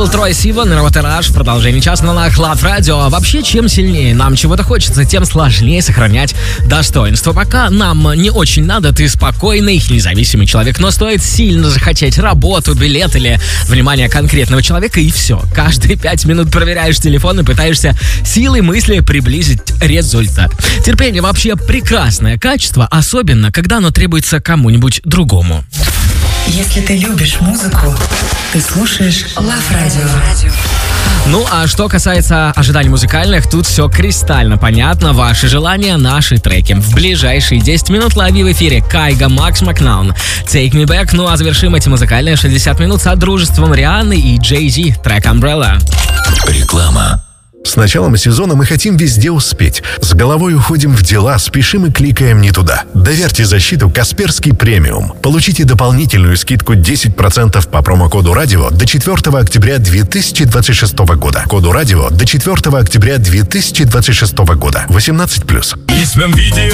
Трой Сиван, Роботераж, продолжение часа на Лав Радио. Вообще, чем сильнее нам чего-то хочется, тем сложнее сохранять достоинство. Пока нам не очень надо, ты спокойный, независимый человек, но стоит сильно захотеть работу, билет или внимание конкретного человека, и все. Каждые 5 минут проверяешь телефон и пытаешься силой мысли приблизить результат. Терпение вообще прекрасное качество, особенно когда оно требуется кому-нибудь другому. Если ты любишь музыку, ты слушаешь Лав Радио. Ну, а что касается ожиданий музыкальных, тут все кристально понятно. Ваши желания, наши треки. В ближайшие 10 минут лови в эфире Кайга, Макс Макнаун, Take Me Back. Ну, а завершим эти музыкальные 60 минут содружеством Рианны и Jay-Z, трек Umbrella. Реклама. С началом сезона мы хотим везде успеть. С головой уходим в дела, спешим и кликаем не туда. Доверьте защиту Касперский Премиум. Получите дополнительную скидку 10% по промокоду «Радио» до 4 октября 2026 года. Коду «Радио» до 4 октября 2026 года. 18+.